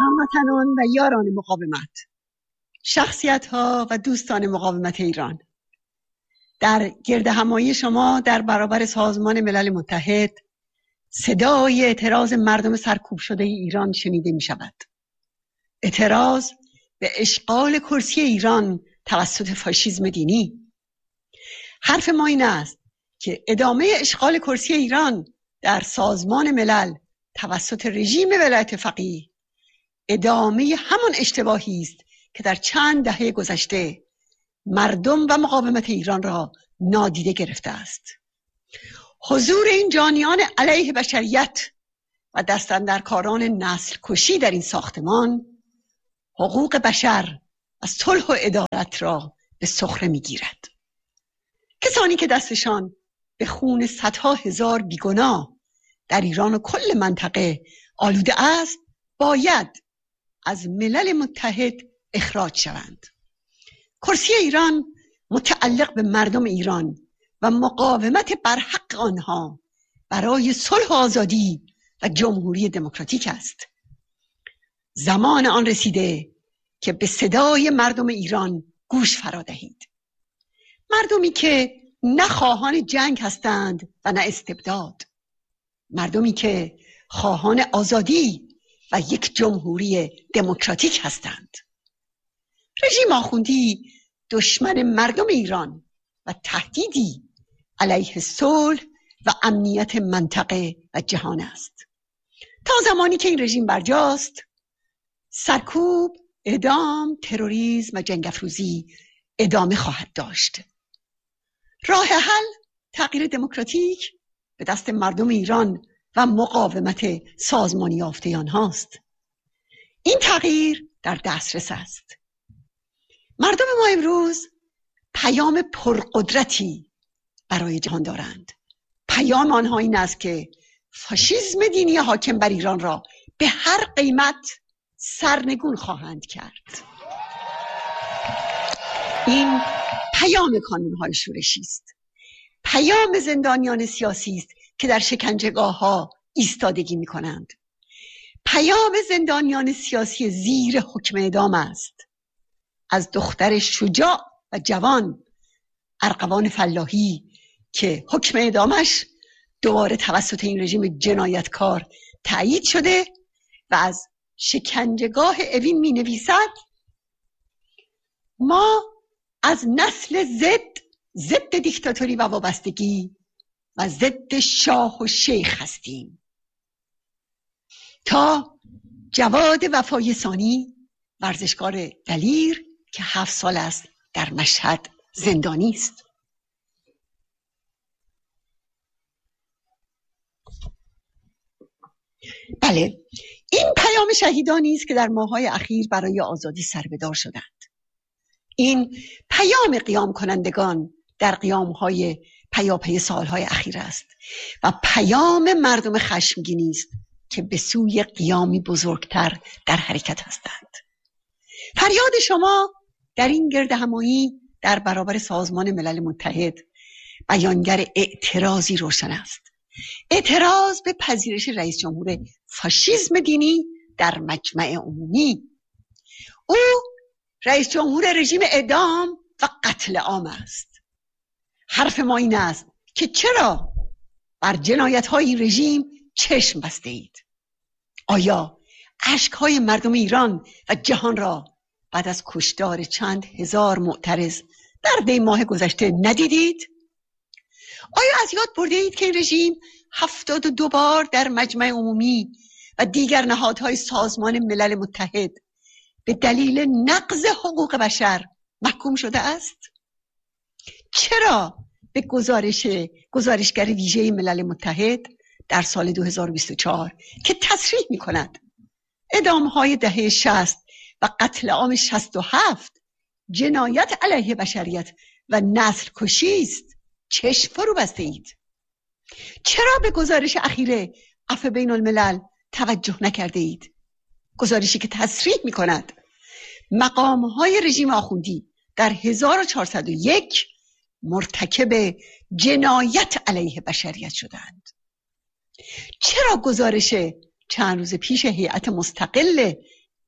هموطنان و یاران مقاومت، شخصیت‌ها و دوستان مقاومت ایران، در گردهمایی شما در برابر سازمان ملل متحد صدای اعتراض مردم سرکوب شده ایران شنیده می شود. اعتراض به اشغال کرسی ایران توسط فاشیسم دینی. حرف ما این است که ادامه اشغال کرسی ایران در سازمان ملل توسط رژیم ولایت فقیه ادامه همان اشتباهی است که در چند دهه گذشته مردم و مقاومت ایران را نادیده گرفته است. حضور این جانیان علیه بشریت و دستاندرکاران نسل کشی در این ساختمان حقوق بشر و صلح و عدالت را به سخره می‌گیرد. کسانی که دستشان به خون صدها هزار بیگناه در ایران و کل منطقه آلوده است باید از ملل متحد اخراج شوند. کرسی ایران متعلق به مردم ایران و مقاومت بر حق آنها برای صلح و آزادی و جمهوری دموکراتیک است. زمان آن رسیده که به صدای مردم ایران گوش فرا دهید. مردمی که نه خواهان جنگ هستند و نه استبداد. مردمی که خواهان آزادی و یک جمهوری دموکراتیک هستند. رژیم آخوندی دشمن مردم ایران و تهدیدی علیه صلح و امنیت منطقه و جهان است. تا زمانی که این رژیم برجاست، سرکوب، اعدام، تروریسم و جنگ افروزی ادامه خواهد داشت. راه حل تغییر دموکراتیک به دست مردم ایران و مقاومت سازمانی یافته آنهاست. این تغییر در دسترس است. مردم ما امروز پیام پرقدرتی برای جهان دارند. پیام آنها این است که فاشیسم دینی حاکم بر ایران را به هر قیمت سرنگون خواهند کرد. این پیام کانون‌های شورشی است. پیام زندانیان سیاسی است که در شکنجهگاه‌ها ایستادگی می‌کنند. پیام زندانیان سیاسی زیر حکم اعدام است. از دختر شجاع و جوان ارغوان فلاحی که حکم اعدامش دوباره توسط این رژیم جنایتکار تایید شده و از شکنجهگاه اوین می نویسد: ما از نسل ضد دیکتاتوری و وابستگی و ضد شاه و شیخ هستیم. تا جواد وفای ثانی، ورزشکار دلیر که 7 سال است در مشهد زندانی است. بله، این پیام شهیدانی است که در ماه‌های اخیر برای آزادی سربه‌دار شدند. این پیام قیام کنندگان در قیام‌های پیاپی سال‌های اخیر است و پیام مردم خشمگینی است که به سوی قیامی بزرگتر در حرکت هستند. فریاد شما در این گردهمایی در برابر سازمان ملل متحد بیانگر اعتراضی روشن است. اعتراض به پذیرش رئیس جمهور فاشیسم دینی در مجمع عمومی. او رئیس جمهور رژیم اعدام و قتل عام است. حرف ما این است که چرا بر جنایت‌های این رژیم چشم بسته اید؟ آیا اشک‌های مردم ایران و جهان را بعد از کشتار چند هزار معترض در دی ماه گذشته ندیدید؟ آیا از یاد برده اید که این رژیم 72 بار در مجمع عمومی و دیگر نهادهای سازمان ملل متحد به دلیل نقض حقوق بشر محکوم شده است؟ چرا به گزارشگر ویژه ملل متحد در سال 2024 که تصریح می کند اعدام‌های دهه 60 و قتل عام 67 جنایت علیه بشریت و نسل کشی است چشم فرو بسته اید؟ چرا به گزارش اخیر عفو بین الملل توجه نکرده اید؟ گزارشی که تصریح می کند مقام‌های رژیم آخوندی در 1401 مرتکب جنایت علیه بشریت شدند. چرا گزارش چند روز پیش هیئت مستقل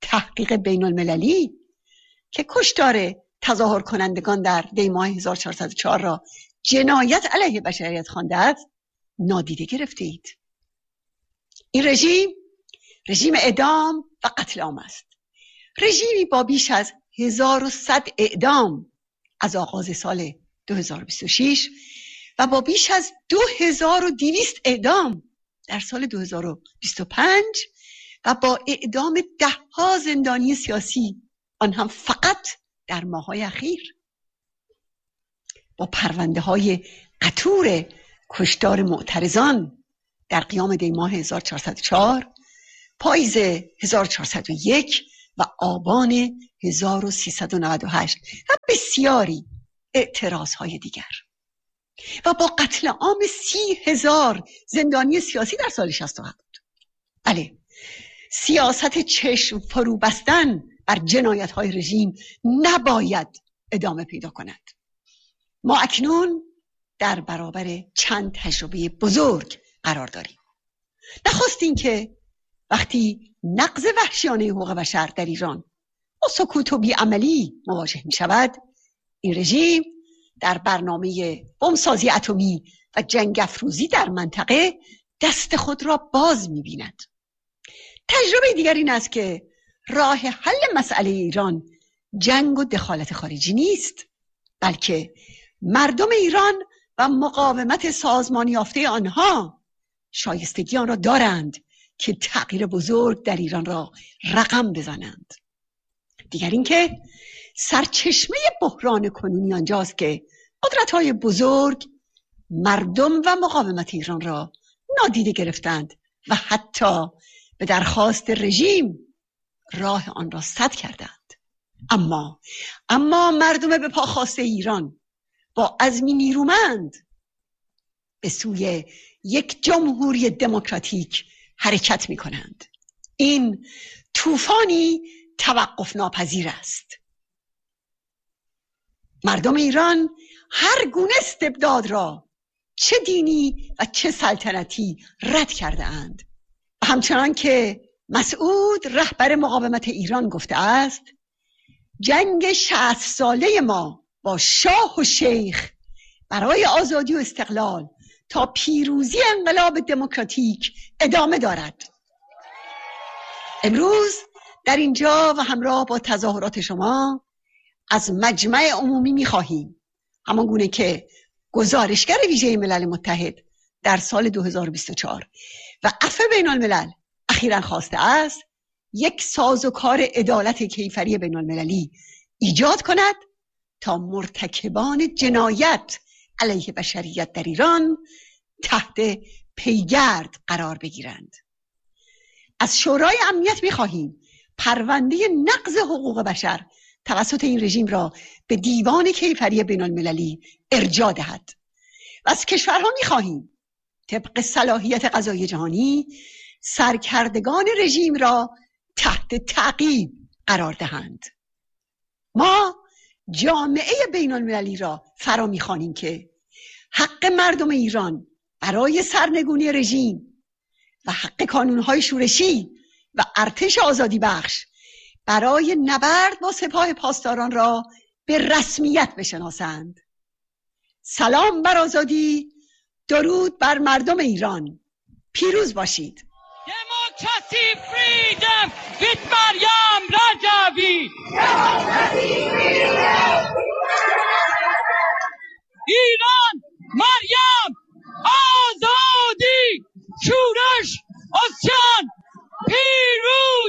تحقیق بین المللی که کشتار تظاهر کنندگان در دی ماه 1404 را جنایت علیه بشریت خوانده است نادیده گرفته اید. این رژیم اعدام و قتل عام است. رژیمی با بیش از 1100 اعدام از آغاز سال 2026 و با بیش از 2200 اعدام در سال 2025 و با اعدام 10 زندانی سیاسی، آن هم فقط در ماه‌های اخیر، با پرونده های قطور کشتار معترضان در قیام دی ماه 1404، پاییز 1401 و آبان 1398 و بسیاری اعتراض های دیگر، و با قتل عام 30,000 زندانی سیاسی در سال 67 بود. بله، سیاست چشم فرو بستن بر جنایت های رژیم نباید ادامه پیدا کند. ما اکنون در برابر چند تجربه بزرگ قرار داریم. نخست این که وقتی نقض وحشیانه حقوق بشر در ایران با سکوت و بیعملی مواجه می شود، این رژیم در برنامه بمبسازی اتمی و جنگ افروزی در منطقه دست خود را باز می بیند. تجربه دیگر این است که راه حل مسئله ایران جنگ و دخالت خارجی نیست، بلکه مردم ایران و مقاومت سازمانی یافته آنها شایستگی آن را دارند که تغییر بزرگ در ایران را رقم بزنند. دیگر اینکه سرچشمه بحران کنونی آنجاست که قدرت‌های بزرگ مردم و مقاومت ایران را نادیده گرفتند و حتی به درخواست رژیم راه آن را سد کردند. اما مردم به پا خاسته ایران با عزمی نیرومند به سوی یک جمهوری دموکراتیک حرکت می کنند. این طوفانی توقف ناپذیر است. مردم ایران هر گونه استبداد را چه دینی و چه سلطنتی رد کرده اند. همچنان که مسعود رهبر مقاومت ایران گفته است، جنگ 60 ساله ما با شاه و شیخ برای آزادی و استقلال تا پیروزی انقلاب دموکراتیک ادامه دارد. امروز در اینجا و همراه با تظاهرات شما از مجمع عمومی می‌خواهیم، همان گونه که گزارشگر ویژه ملل متحد در سال 2024 و عفو بین الملل اخیراً خواسته است، یک سازوکار عدالت کیفری بین المللی ایجاد کند تا مرتکبان جنایت علیه بشریت در ایران تحت پیگرد قرار بگیرند. از شورای امنیت می‌خواهیم پرونده نقض حقوق بشر توسط این رژیم را به دیوان کیفری بین المللی ارجاع دهد و از کشورها می‌خواهیم طبق صلاحیت قضایی جهانی سرکردگان رژیم را تحت تعقیب قرار دهند. ما جامعه بین المللی را فرا می‌خوانیم که حق مردم ایران برای سرنگونی رژیم و حق کانون‌های شورشی و ارتش آزادی بخش برای نبرد با سپاه پاسداران را به رسمیت بشناسند. سلام بر آزادی، درود بر مردم ایران. پیروز باشید. Democracy freedom with Maryam Rajavi. ایران، مریم، آزادی، شورش، اسیان، پیروز.